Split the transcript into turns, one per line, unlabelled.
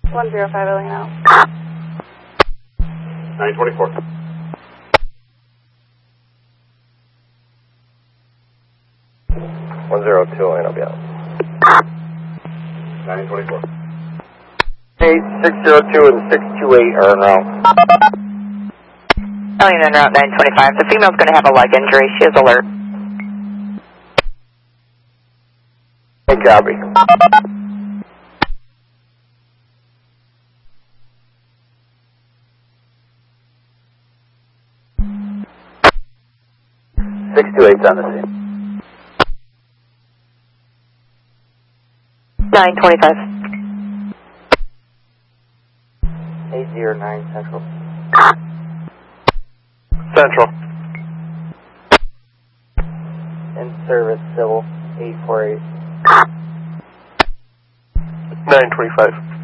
105 Illinois.
924.
I'll be out.
924.
602 and 628 are en route.
Alien en route 925. The female's going to have a leg injury. She is alert.
Hey, copy. .628's on the scene.
925.
809 Central.
Central.
In service, civil, 848.
925.